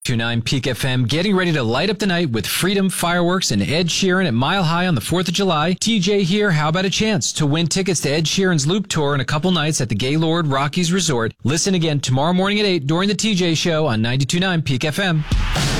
92.9 Peak FM, getting ready to light up the night with Freedom Fireworks and Ed Sheeran at Mile High on the 4th of July. TJ here. How about a chance to win tickets to Ed Sheeran's Loop Tour in a couple nights at the Gaylord Rockies Resort? Listen again tomorrow morning at 8 during the TJ Show on 92.9 Peak FM.